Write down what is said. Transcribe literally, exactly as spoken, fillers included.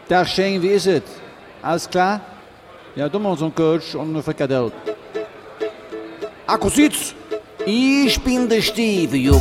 Tag Shane, wie ist es? Alles klar? Ja, du machst so einen Coach und eine Frikadelle. Akkusitz! Ich bin der Steve,